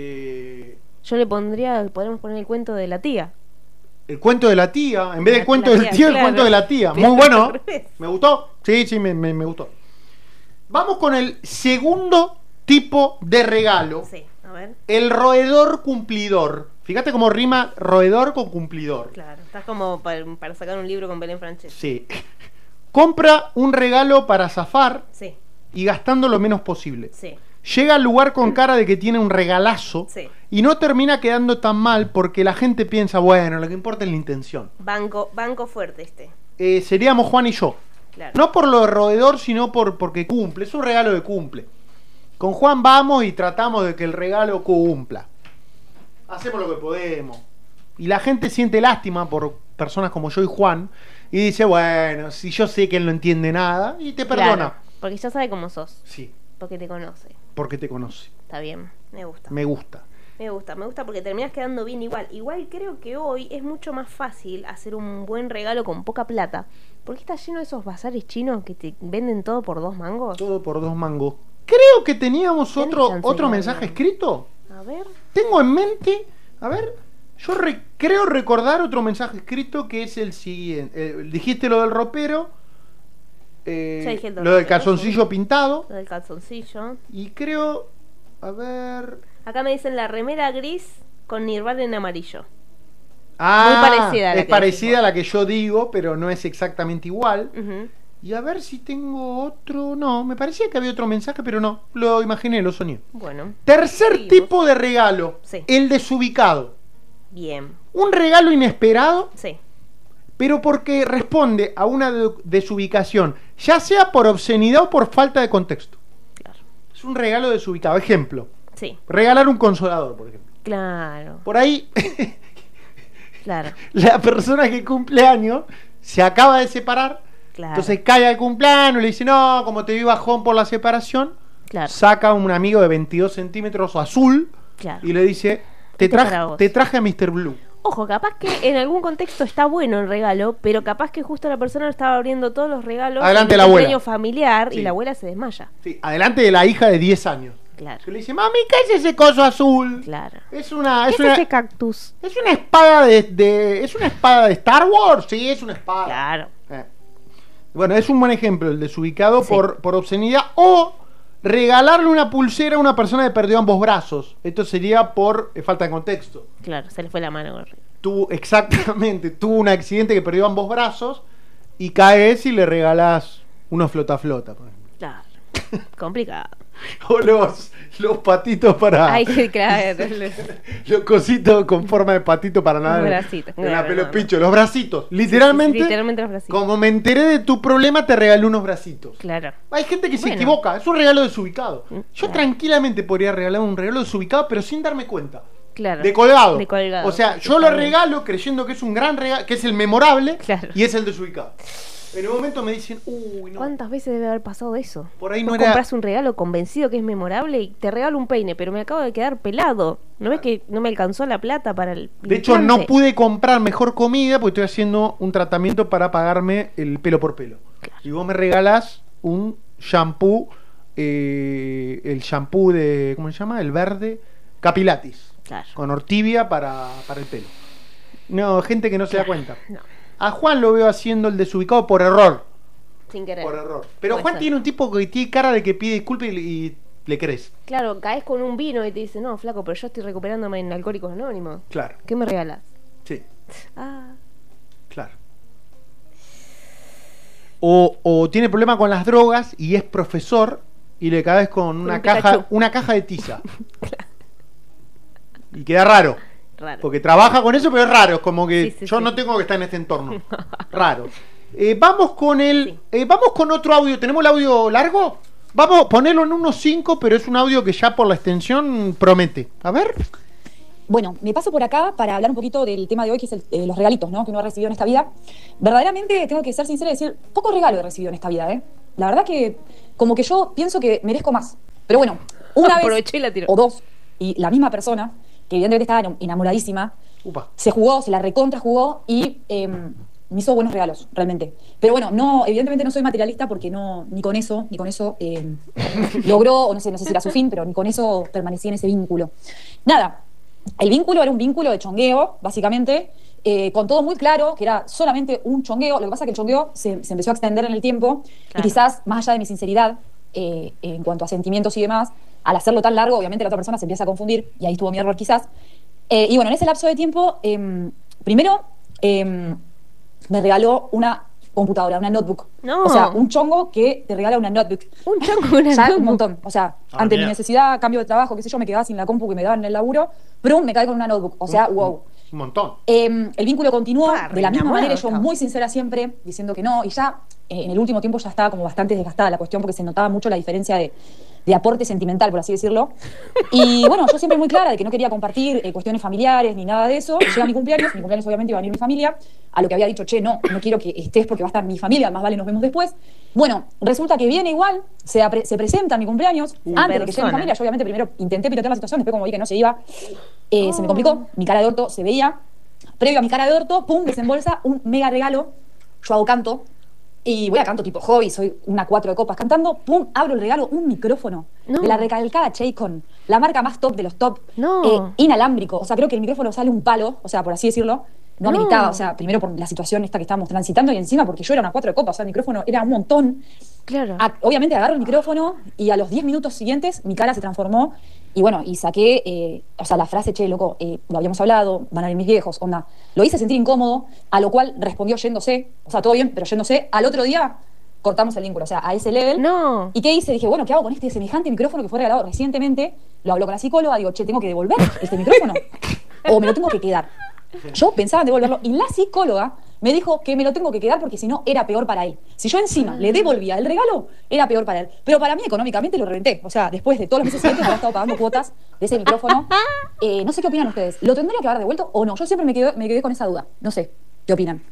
Yo le podríamos poner el cuento de la tía. El cuento de la tía, en vez de La cuento del tía, tío, el claro. cuento de la tía. Pero Muy bueno. al revés. ¿Me gustó? Sí, me gustó. Vamos con el segundo tipo de regalo. Sí, a ver. El roedor cumplidor. Fíjate cómo rima roedor con cumplidor. Claro, estás como para sacar un libro con Belén Francesco. Sí. Compra un regalo para zafar Sí, y gastando lo menos posible. sí. Llega al lugar con cara de que tiene un regalazo Sí. y no termina quedando tan mal porque la gente piensa, bueno, lo que importa es la intención. Banco fuerte este. Seríamos Juan y yo. Claro. No por lo de roedor, sino porque cumple. Es un regalo de cumple. Con Juan vamos y tratamos de que el regalo cumpla. Hacemos lo que podemos. Y la gente siente lástima por personas como yo y Juan. Y dice, bueno, si yo sé que él no entiende nada, y te perdona. Claro, porque ya sabe cómo sos. Sí, Porque te conoce. porque te conoce. Está bien, me gusta. Me gusta. Me gusta porque terminas quedando bien igual. Igual creo que hoy es mucho más fácil hacer un buen regalo con poca plata. Porque está lleno de esos bazares chinos que te venden todo por 2 mangos. Todo por 2 mangos. Creo que teníamos Tenés otro chance otro de mensaje hablar. escrito. A ver. Tengo en mente, a ver, yo creo recordar otro mensaje escrito que es el siguiente. Dijiste lo del ropero, Ya dije el del lo del ropero, calzoncillo pintado, Lo del calzoncillo. y creo, a ver... Acá me dicen la remera gris con Nirvana en amarillo. Ah, Muy parecida a la es que parecida decís a la que yo digo, pero no es exactamente igual. Ujú. Y a ver si tengo otro... No, me parecía que había otro mensaje, pero no, lo imaginé, lo soñé. Bueno, Tercer Seguimos. tipo de regalo, Sí. el desubicado. bien. Un regalo inesperado, Sí, pero porque responde a una desubicación, ya sea por obscenidad o por falta de contexto. claro. Es un regalo desubicado. Ejemplo, Sí, regalar un consolador, por ejemplo. claro. Por ahí, Claro, la persona que cumple años se acaba de separar, claro. entonces cae al cumpleaños, le dice, no, como te vi bajón por la separación, Claro, saca un amigo de 22 centímetros azul claro. y le dice, Este para vos. te traje a Mr. Blue. Ojo, capaz que en algún contexto está bueno el regalo, pero capaz que justo la persona estaba abriendo todos los regalos Adelante en la un abuela. cumpleaños familiar Sí. y la abuela se desmaya. Sí, adelante de la hija de 10 años. Claro, Que le dice, mami, ¿qué es ese coso azul? claro. Es una, ¿Qué es es una, ese cactus? es una espada es una espada de Star Wars, sí, es una espada. Claro. Bueno, es un buen ejemplo el desubicado Sí. por obscenidad o regalarle una pulsera a una persona que perdió ambos brazos. Esto sería por falta de contexto. Claro, se le fue la mano con el regalo. Tuvo un accidente que perdió ambos brazos y caes y le regalás unos flota-flota, por ejemplo. Claro. Complicado. O los patitos para... Ay, que claro. Los cositos con forma de patito para nada. Los bracitos, En la claro, pelo no, picho, los bracitos. Literalmente, Literalmente los bracitos. como me enteré de tu problema, te regalé unos bracitos. Claro. Hay gente que se Bueno. equivoca, es un regalo desubicado. Yo Claro. tranquilamente podría regalar un regalo desubicado, pero sin darme cuenta. Claro. De colgado. De colgado. O sea, yo Está lo bien. regalo creyendo que es un gran regalo, que es el memorable Claro. y es el desubicado. En un momento me dicen, uy, no. ¿Cuántas veces debe haber pasado eso? Por ahí no Vos era- compras un regalo convencido que es memorable y te regalo un peine, pero me acabo de quedar pelado. ¿No ves que no me alcanzó la plata para el De hecho, no implante? pude comprar mejor comida porque estoy haciendo un tratamiento para pagarme el pelo por pelo. Claro. Y vos me regalás un shampoo, el shampoo de, ¿cómo se llama? El verde, Capilatis, Claro. con ortibia para el pelo. No, gente que no se da cuenta. No, A Juan lo veo haciendo el desubicado por error. sin querer. Por error. Pero Puede Juan ser. tiene un tipo que tiene cara de que pide disculpas y le crees. Claro, caes con un vino y te dice, no, flaco, pero yo estoy recuperándome en Alcohólicos Anónimos. Claro, ¿Qué me regalas? sí, Ah, claro. O tiene problema con las drogas y es profesor y le caes con un una Pikachu. caja de tiza. Y queda raro. raro. Porque trabaja con eso, pero es raro. Es como que Sí, sí, yo sí. no tengo que estar en este entorno. Raro. Vamos con otro audio. ¿Tenemos el audio largo? Vamos a ponerlo en 1.5, pero es un audio que ya por la extensión promete. A ver. Bueno, me paso por acá para hablar un poquito del tema de hoy, que es los regalitos, ¿no? Que uno ha recibido en esta vida. Verdaderamente, tengo que ser sincera y decir, poco regalo he recibido en esta vida, ¿eh? La verdad que, como que yo pienso que merezco más. Pero bueno, una vez Aproveché y la tiró. o dos, y la misma persona, que evidentemente estaba enamoradísima, se jugó, se la recontra jugó y me hizo buenos regalos, realmente. Pero bueno, no, evidentemente no soy materialista porque ni con eso logró, o no sé si era su fin, pero ni con eso permanecí en ese vínculo. Nada, el vínculo era un vínculo de chongueo, básicamente, con todo muy claro, que era solamente un chongueo. Lo que pasa es que el chongueo se empezó a extender en el tiempo, y quizás, más allá de mi sinceridad, en cuanto a sentimientos y demás, al hacerlo tan largo, obviamente la otra persona se empieza a confundir, y ahí estuvo mi error quizás. Y bueno, en ese lapso de tiempo, primero me regaló una computadora, una notebook. No. O sea, un chongo que te regala una notebook. Un chongo, una Ya notebook. un montón. O sea, ante mi mira. necesidad, cambio de trabajo, qué sé yo, me quedaba sin la compu que me daban en el laburo, pero me caí con una notebook. O sea, wow. Un montón. El vínculo continuó de la misma enamorado, manera, yo claro. muy sincera siempre, diciendo que no, y ya en el último tiempo ya estaba como bastante desgastada la cuestión porque se notaba mucho la diferencia de aporte sentimental, por así decirlo. Y bueno, yo siempre muy clara de que no quería compartir cuestiones familiares ni nada de eso. Llega mi cumpleaños obviamente iba a venir mi familia, a lo que había dicho, che, no quiero que estés porque va a estar mi familia, más vale nos vemos después. Bueno, resulta que viene igual, se presenta a mi cumpleaños, antes de que llegue mi familia. Yo obviamente primero intenté pilotear la situación, después como vi que no se iba, se me complicó, mi cara de orto se veía. Previo a mi cara de orto, pum, desembolsa un mega regalo. Yo hago canto, y voy a canto tipo hobby, soy una 4 de copas cantando, pum, abro el regalo, un micrófono No. de la recalcada Chaycon, la marca más top de los top, No. inalámbrico. O sea, creo que el micrófono sale un palo, o sea, por así decirlo, no No. ameritaba, o sea, primero por la situación esta que estábamos transitando y encima porque yo era una 4 de copas, o sea, el micrófono era un montón. Claro. Obviamente agarro el micrófono y a los 10 minutos siguientes mi cara se transformó y bueno, y saqué, o sea, la frase, che, loco, lo habíamos hablado, van a venir mis viejos, onda. Lo hice sentir incómodo, a lo cual respondió yéndose, o sea, todo bien, pero yéndose. Al otro día cortamos el vínculo, o sea, a ese level. No. ¿Y qué hice? Dije, bueno, ¿qué hago con este semejante micrófono que fue regalado recientemente? Lo hablo con la psicóloga, digo, che, tengo que devolver este micrófono o me lo tengo que quedar. Yo pensaba en devolverlo y la psicóloga me dijo que me lo tengo que quedar porque si no era peor para él. Si yo encima le devolvía el regalo, era peor para él. Pero para mí económicamente lo reventé. O sea, después de todos los meses siguientes haber estado pagando cuotas de ese micrófono. No sé qué opinan ustedes. ¿Lo tendría que haber devuelto o no? Yo siempre me quedé con esa duda. No sé, ¿qué opinan?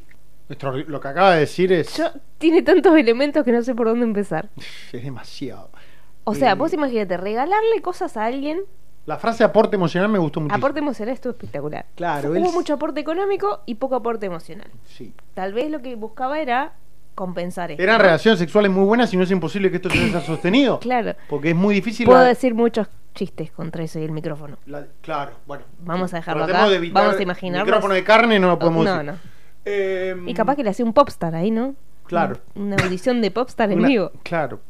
Lo que acaba de decir es Tiene tantos elementos que no sé por dónde empezar. demasiado. O sea, vos imagínate, regalarle cosas a alguien. La frase aporte emocional me gustó muchísimo. Aporte emocional estuvo espectacular. Claro, Hubo mucho aporte económico y poco aporte emocional. Sí. Tal vez lo que buscaba era compensar esto. Eran relaciones sexuales muy buenas y no es imposible que esto se haya sostenido. Claro. Porque es muy difícil. Puedo decir muchos chistes contra eso y el micrófono. Claro, bueno. Vamos a dejarlo Tratemos acá. de evitar Vamos a imaginarnos. micrófono de carne no lo podemos No, decir. no. Y capaz que le hacía un popstar ahí, ¿no? Claro. Una audición de popstar en Una- vivo. Claro.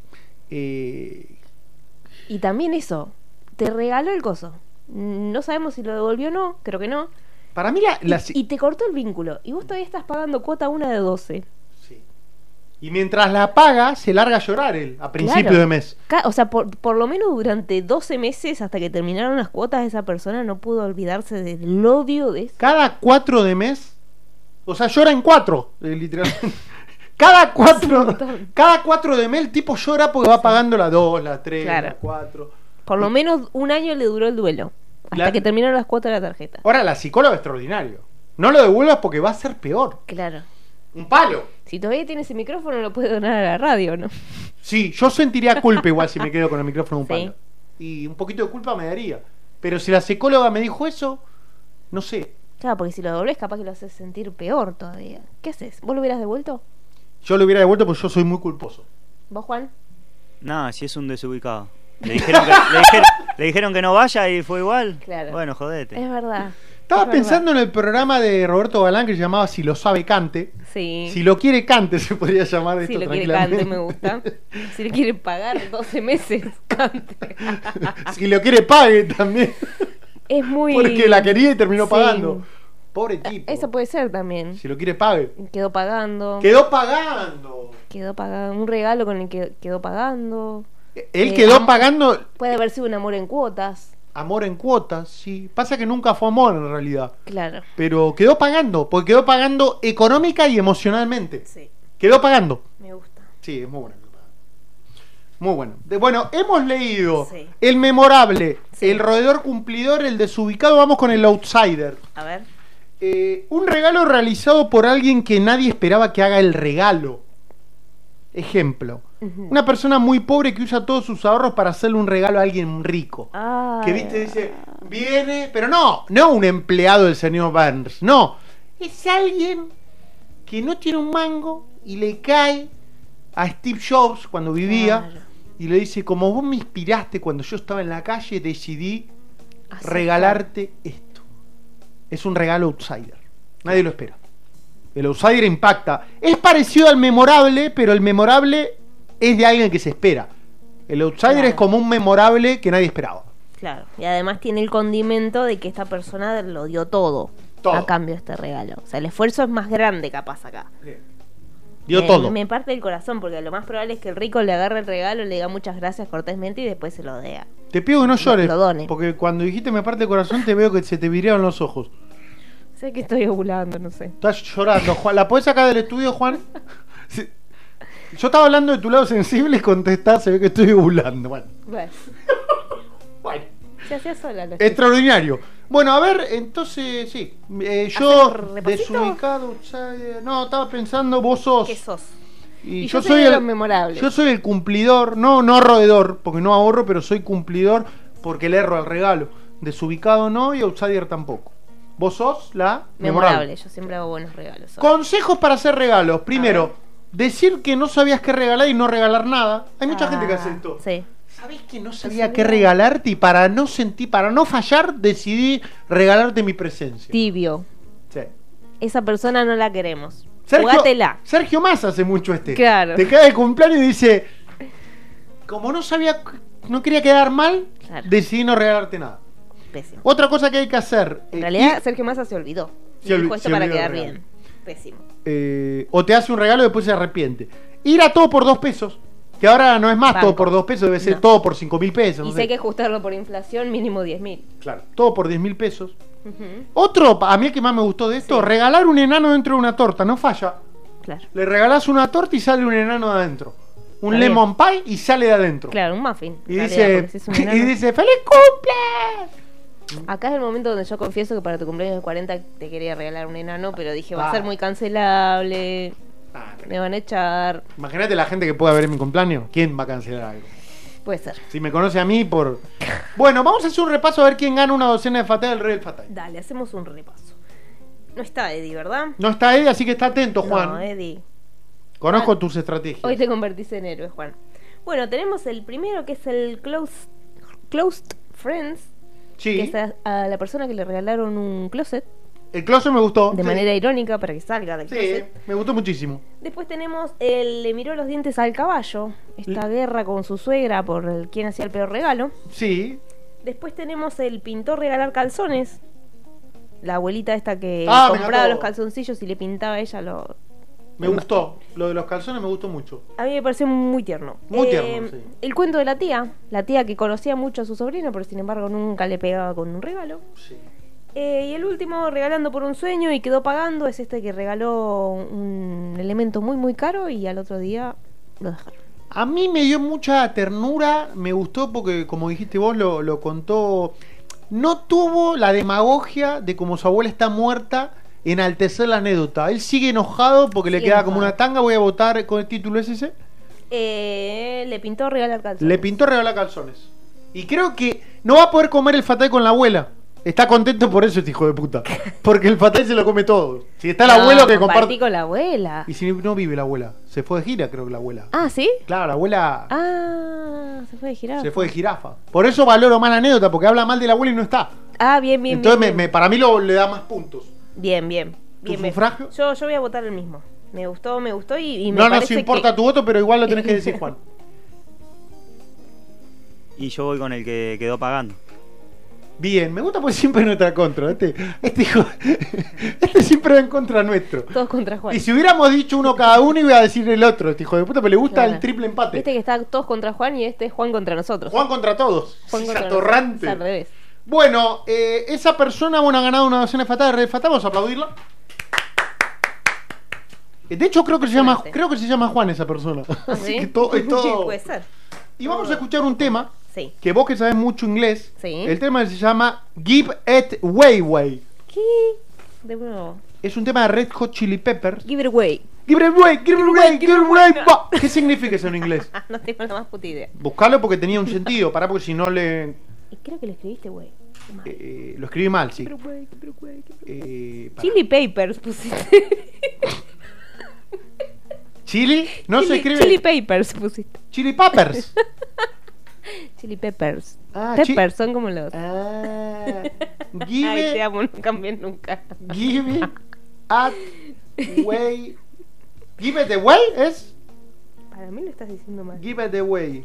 Y también eso, te regaló el coso. No sabemos si lo devolvió o no, creo que no. Para mí Y te cortó el vínculo. Y vos todavía estás pagando cuota una de 12. Sí. Y mientras la paga, se larga a llorar él, a principio Claro. de mes. O sea, por lo menos durante 12 meses, hasta que terminaron las cuotas, esa persona no pudo olvidarse del odio de eso. Cada 4 de mes, o sea, llora en 4, literalmente. Cada 4 de mes el tipo llora porque va pagando la 2, la 3, Claro. la 4. Por lo menos un año le duró el duelo. Hasta que terminaron las cuotas de la tarjeta. Ahora, la psicóloga es extraordinario. No lo devuelvas porque va a ser peor. Claro. Un palo. Si todavía tiene ese micrófono, lo puede donar a la radio, ¿no? Sí, yo sentiría culpa igual si me quedo con el micrófono un Sí. palo. Y un poquito de culpa me daría. Pero si la psicóloga me dijo eso, no sé. Claro, porque si lo doblés, capaz que lo haces sentir peor todavía. ¿Qué haces? ¿Vos lo hubieras devuelto? Yo lo hubiera devuelto porque yo soy muy culposo. ¿Vos, Juan? No, si es un desubicado. Le dijeron que no vaya y fue igual. Claro. Bueno, jodete. Es verdad. Estaba Es pensando en el programa de Roberto Galán que se llamaba Si lo sabe, cante. Sí. Si lo quiere, cante, se podría llamar Si esto lo quiere tranquilamente. cante, me gusta. Si le quiere pagar 12 meses, cante. Si lo quiere, pague también. Es muy... Porque la quería y terminó Sí. pagando. Pobre tipo. Eso puede ser también. Si lo quiere, pague. Quedó pagando. Quedó pagando. Quedó pagando. Un regalo con el que quedó pagando. Él quedó pagando Puede haber sido un amor en cuotas. amor en cuotas, sí. Pasa que nunca fue amor en realidad. Claro. Pero quedó pagando, porque quedó pagando económica y emocionalmente. Sí. Quedó pagando. Me gusta. Sí, es muy bueno. Muy bueno. Bueno, hemos leído Sí. el memorable, Sí. el roedor cumplidor, el desubicado. Vamos con el outsider. A ver. Un regalo realizado por alguien que nadie esperaba que haga el regalo. Ejemplo. Una persona muy pobre que usa todos sus ahorros para hacerle un regalo a alguien rico. Ah, Que viste, dice, viene, pero no un empleado del señor Burns, no. Es alguien que no tiene un mango y le cae a Steve Jobs cuando vivía Claro. y le dice, como vos me inspiraste cuando yo estaba en la calle, decidí aceptar. regalarte esto. Es un regalo outsider. Nadie lo espera. El outsider impacta. Es parecido al memorable, pero el memorable es de alguien que se espera. El outsider Claro. es como un memorable que nadie esperaba. Claro. Y además tiene el condimento de que esta persona lo dio todo, Todo. a cambio de este regalo. O sea, el esfuerzo es más grande capaz acá. Dio todo. Me parte el corazón porque lo más probable es que el rico le agarre el regalo, le diga muchas gracias cortésmente y después se lo dé. Te pido que no llores, Lo done. porque cuando dijiste me parte el corazón te veo que se te viraron los ojos. Sé que estoy ovulando, no sé. Estás llorando, Juan. ¿La podés sacar del estudio, Juan? Sí. Yo estaba hablando de tu lado sensible y contestás, se ve que estoy ovulando. Bueno. Bueno. Se hacía sola la Extraordinario. Bueno, a ver, entonces, sí. Yo, ¿Hacemos repasito? desubicado, no, estaba pensando, vos sos. ¿Qué sos? Y yo soy de los memorables. Yo soy el cumplidor, no roedor, porque no ahorro, pero soy cumplidor porque le erro al regalo. Desubicado no y outsider tampoco. Vos sos la Memorable. Yo siempre hago buenos regalos. Consejos para hacer regalos. Primero, decir que no sabías qué regalar y no regalar nada. Hay mucha gente que hace esto. Sí. ¿Sabés que no sabía qué regalarte? Y para no fallar, decidí regalarte mi presencia. Tibio. Sí. Esa persona no la queremos. Sergio, Jugátela. Sergio Massa hace mucho Claro. Te cae de cumpleaños y dice, como no quería quedar mal, Claro. decidí no regalarte nada. Pésimo. Otra cosa que hay que hacer. En realidad, Sergio Massa se olvidó. Se Dijo esto para olvidó quedar el regalo. bien. Pésimo. O te hace un regalo y después se arrepiente. Ir a todo por 2 pesos. Que ahora no es más Banco. todo por 2 pesos, debe ser No. todo por 5.000 pesos. Y no si hay sé. que ajustarlo por inflación, mínimo 10.000. Claro, todo por 10.000 pesos. Ujú. Otro, a mí el que más me gustó de esto, Sí. regalar un enano dentro de una torta, no falla. Claro. Le regalás una torta y sale un enano de adentro. Un Está bien. lemon pie y sale de adentro. Claro, un muffin. Y en realidad, dice, porque si es un y enano- dice, ¡feliz cumple! Acá es el momento donde yo confieso que para tu cumpleaños de 40 te quería regalar un enano, pero dije, va Ah. a ser muy cancelable, me van a echar. Imagínate la gente que pueda ver en mi cumpleaños. ¿Quién va a cancelar algo? Puede ser. Si me conoce a mí por... Bueno, vamos a hacer un repaso a ver quién gana una docena de Fatay del Rey del Fatay. Dale, hacemos un repaso. No está Eddie, ¿verdad? No está Eddie, así que está atento, Juan. No, Eddie. Conozco tus estrategias. Hoy te convertís en héroe, Juan. Bueno, tenemos el primero que es el Closed Friends, que Sí, es a la persona que le regalaron un closet el closet me gustó. de Sí. manera irónica para que salga del Sí, closet. me gustó muchísimo. Después tenemos el le miró los dientes al caballo, esta guerra con su suegra por quién hacía el peor regalo. Sí. Después tenemos el pintor regalar calzones. La abuelita esta que Ah, me compraba encantó. los calzoncillos y le pintaba a ella lo... Me gustó. Lo de los calzones me gustó mucho. A mí me pareció muy tierno. Muy tierno, sí. El cuento de la tía que conocía mucho a su sobrino, pero sin embargo nunca le pegaba con un regalo. Sí. Y el último, regalando por un sueño y quedó pagando, es este que regaló un elemento muy muy caro y al otro día lo dejaron. A mí me dio mucha ternura, me gustó porque, como dijiste vos, lo contó. No tuvo la demagogia de como su abuela está muerta, enaltecer la anécdota. Él sigue enojado porque le Sigue queda como enojado. una tanga. Voy a votar con el título ese. Le pintó regalar calzones. Le pintó regalar calzones. Y creo que no va a poder comer el fatay con la abuela. Está contento por eso este hijo de puta. Porque el fatay se lo come todo. Si está el abuelo que compartí comparte. con la abuela. Y si no vive la abuela. Se fue de gira, creo que la abuela. Ah, ¿sí? Claro, la abuela Se fue de girar. se fue de jirafa. Por eso valoro más la anécdota, porque habla mal de la abuela y no está. Ah, bien. Entonces bien. para mí le da más puntos. Bien. ¿Tu sufragio? Yo voy a votar el mismo. Me gustó y me No nos parece importa que... tu voto, pero igual lo tenés que decir, Juan. Y yo voy con el que quedó pagando. Bien, me gusta porque siempre es nuestra contra. Este hijo, este siempre va en contra nuestro. Todos contra Juan. Y si hubiéramos dicho uno cada uno, iba a decir el otro, este hijo de puta, pero le gusta Claro. el triple empate. Viste que está todos contra Juan y este es Juan contra nosotros. Juan contra todos. Juan Sí, contra atorrante. nosotros. Al revés. Bueno, esa persona ha ganado una docena de fatadas de Red Fatá, vamos a aplaudirla. De hecho creo que se llama Juan esa persona. Así ¿Sí? que todo, es todo. Puede ser. Y vamos a escuchar un tema Sí. que vos que sabés mucho inglés. Sí. El tema se llama Give It Way Way. ¿Qué? De nuevo. Es un tema de Red Hot Chili Peppers. Give it away. Give it away, give it away, give it away. ¿Qué significa eso en inglés? No tengo la más puta idea. Buscalo porque tenía un sentido. Pará, porque si no le. Y creo que lo escribiste, güey. Lo escribí mal, sí. Pará. Chili. Chili Papers pusiste. ¿Chili? No se escribe. Chili Papers pusiste. Chili Peppers. Chili Peppers. Ah, Peppers son como los. Give Ay, te it. amo, no cambien nunca. Give it at way. Give it away es. Para mí lo estás diciendo mal. Give it away.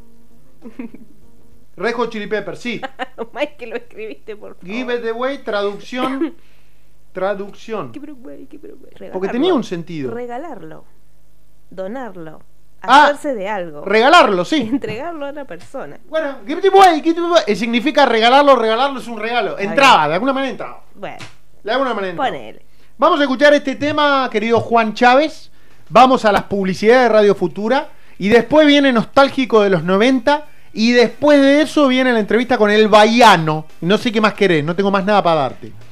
Red Hot Chili Peppers, sí. Más que lo escribiste, por favor. Give it away, traducción. Traducción. Give it away. Porque Regalarlo. tenía un sentido. Regalarlo. Donarlo. Ah, Hacerse de algo. Regalarlo, sí. Entregarlo a otra persona. Bueno, give it away, give it away. Significa regalarlo es un regalo. Entraba, de alguna manera entraba. Bueno, De alguna manera entraba. ponele. Vamos a escuchar este tema, querido Juan Chávez. Vamos a las publicidades de Radio Futura. Y después viene Nostálgico de los 90. Y después de eso viene la entrevista con el Baiano. No sé qué más querés, no tengo más nada para darte.